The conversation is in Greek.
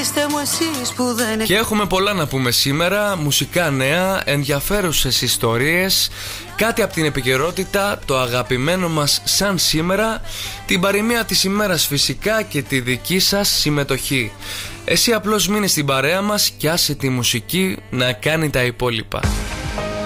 Αφήστε μου εσείς που δεν. Και έχουμε πολλά να πούμε σήμερα. Μουσικά νέα, ενδιαφέρουσες ιστορίες, κάτι από την επικαιρότητα, το αγαπημένο μας σαν σήμερα, την παροιμία της ημέρας φυσικά και τη δική σας συμμετοχή. Εσύ απλώς μείνε στην παρέα μας και άσε τη μουσική να κάνει τα υπόλοιπα.